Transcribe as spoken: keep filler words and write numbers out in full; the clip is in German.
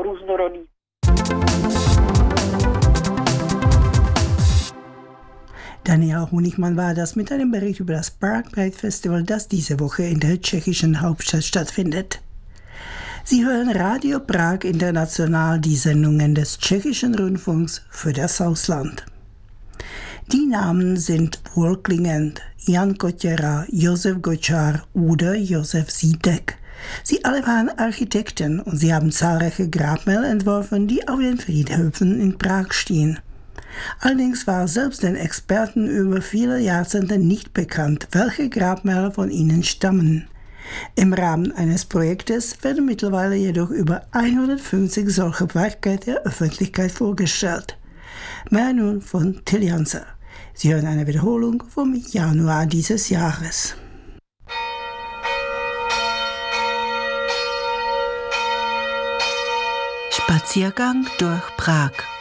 různorodý. Daniela Honigmann war das mit einem Bericht über das Prague Pride Festival, das diese Woche in der tschechischen Hauptstadt stattfindet. Sie hören Radio Prag International, die Sendungen des tschechischen Rundfunks für das Ausland. Die Namen sind wohlklingend: Jan Kotěra, Josef Gočár oder Josef Zítek. Sie alle waren Architekten und sie haben zahlreiche Grabmäler entworfen, die auf den Friedhöfen in Prag stehen. Allerdings war selbst den Experten über viele Jahrzehnte nicht bekannt, welche Grabmäler von ihnen stammen. Im Rahmen eines Projektes werden mittlerweile jedoch über hundertfünfzig solche Werke der Öffentlichkeit vorgestellt. Mehr nun von Till Janser. Sie hören eine Wiederholung vom Januar dieses Jahres. Spaziergang durch Prag.